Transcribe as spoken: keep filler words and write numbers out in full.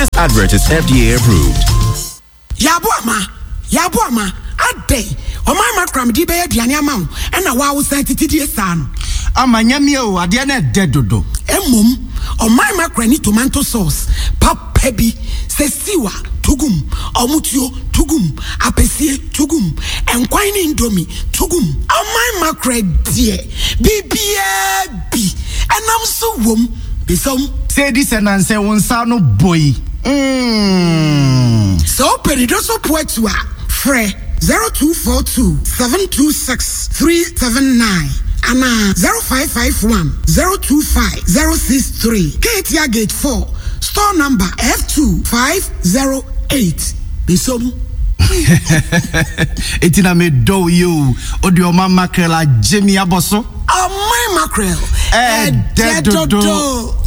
This advert is F D A approved. Yabuama, Yabuama, a day. O my macram di be aduane ama wo e na wa wo san titidi san. Amanyame o ade na dedodo. Emum, o my macrani tomato sauce, papa bi, sesiwa, tugum, omutuo, tugum, apesie, tugum, enkwan ni indomie, tugum. O my macre die, bibia bi, enam so wom, bisom. Say this and answer one sa no boy. Mm. So peridoso poetua, fre zero two four two seven two six three seven nine. Ana zero five five one zero two five zero six three. Katia Gate four. Store number F two five zero eight. Bisom. Etina me do you. Odioma mackerel a Jimmy Aboso. Oh my mackerel. Eh, dead do.